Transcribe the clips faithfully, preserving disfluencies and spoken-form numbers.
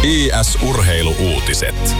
I S-urheiluuutiset.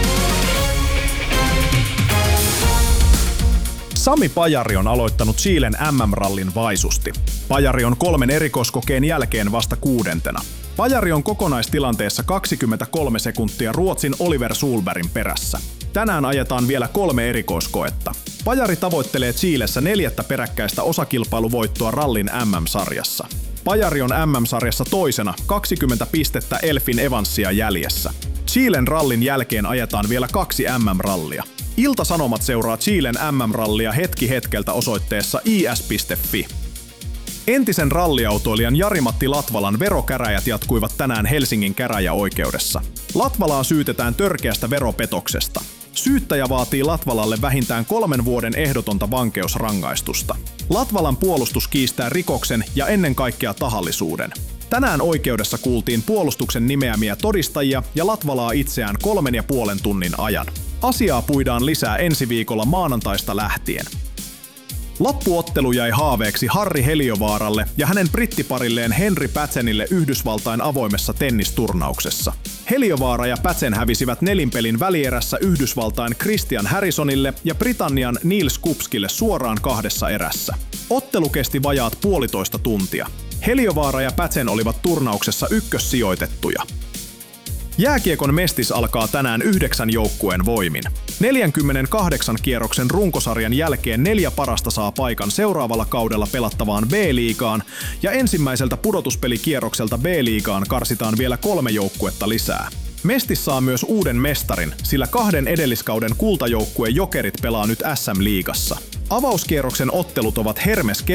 Sami Pajari on aloittanut Chilen M M-rallin vaisusti. Pajari on kolmen erikoiskokeen jälkeen vasta kuudentena. Pajari on kokonaistilanteessa kaksikymmentäkolme sekuntia Ruotsin Oliver Solbergin perässä. Tänään ajetaan vielä kolme erikoiskoetta. Pajari tavoittelee Chilessä neljättä peräkkäistä osakilpailuvoittoa rallin M M-sarjassa. Pajari on M M-sarjassa toisena, kaksikymmentä pistettä Elfyn Evansia jäljessä. Chilen rallin jälkeen ajetaan vielä kaksi M M-rallia. Ilta-Sanomat seuraa Chilen M M-rallia hetki hetkeltä osoitteessa i s piste f i. Entisen ralliautoilijan Jari-Matti Latvalan verokäräjät jatkuivat tänään Helsingin käräjäoikeudessa. Latvalaa syytetään törkeästä veropetoksesta. Syyttäjä vaatii Latvalalle vähintään kolmen vuoden ehdotonta vankeusrangaistusta. Latvalan puolustus kiistää rikoksen ja ennen kaikkea tahallisuuden. Tänään oikeudessa kuultiin puolustuksen nimeämiä todistajia ja Latvalaa itseään kolmen ja puolen tunnin ajan. Asiaa puidaan lisää ensi viikolla maanantaista lähtien. Loppuottelu jäi haaveeksi Harri Heliövaaralle ja hänen brittiparilleen Henry Patsenille Yhdysvaltain avoimessa tennisturnauksessa. Heliövaara ja Patsen hävisivät nelinpelin välierässä Yhdysvaltain Christian Harrisonille ja Britannian Neil Skupskille suoraan kahdessa erässä. Ottelu kesti vajaat puolitoista tuntia. Heliövaara ja Patsen olivat turnauksessa ykkössijoitettuja. Jääkiekon mestis alkaa tänään yhdeksän joukkueen voimin. neljänkymmenenkahdeksan kierroksen runkosarjan jälkeen neljä parasta saa paikan seuraavalla kaudella pelattavaan B-liigaan ja ensimmäiseltä pudotuspelikierrokselta B-liigaan karsitaan vielä kolme joukkuetta lisää. Mestis saa myös uuden mestarin, sillä kahden edelliskauden kultajoukkue Jokerit pelaa nyt S M-liigassa. Avauskierroksen ottelut ovat Hermes